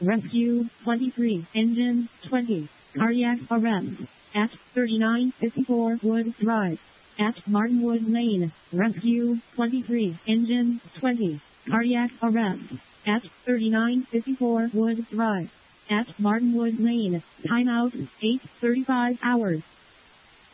Rescue 23, engine 20, cardiac arrest at 3954 Wood Drive at Martinwood Lane. Rescue 23, engine 20, cardiac arrest at 3954 Wood Drive at Martinwood Lane. Timeout 8:35 hours.